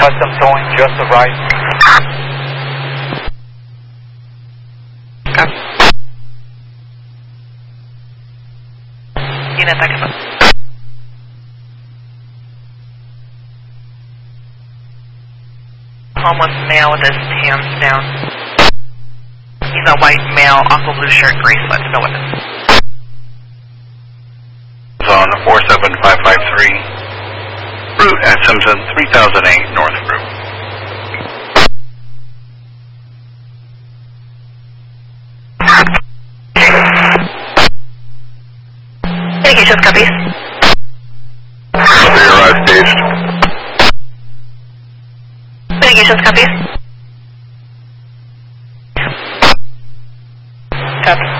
Custom towing just arrived. Okay. Unit, thank you. Homeless male with his hands down. He's a white male, aqua blue shirt, gray sweats, no weapons. On 47553, route at Simpson, 3008 North Route. Communications copies. Copy, arrive staged. Communications copies. Copy.